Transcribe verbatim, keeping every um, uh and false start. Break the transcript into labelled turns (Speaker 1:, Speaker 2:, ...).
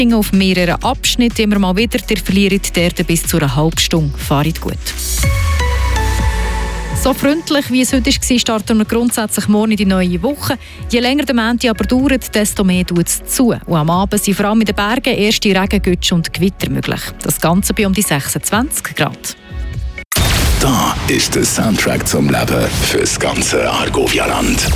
Speaker 1: auf mehreren Abschnitten immer mal wieder. Ihr verliert dort bis zu einer halben Stunde. Fahrt gut. So freundlich wie es heute war, starten wir grundsätzlich morgen in die neue Woche. Je länger der Montag aber dauert, desto mehr tut es zu. Und am Abend sind vor allem in den Bergen erste Regengütsch und Gewitter möglich. Das Ganze bei um die sechsundzwanzig Grad.
Speaker 2: Da ist der Soundtrack zum Leben fürs ganze Argovia-Land.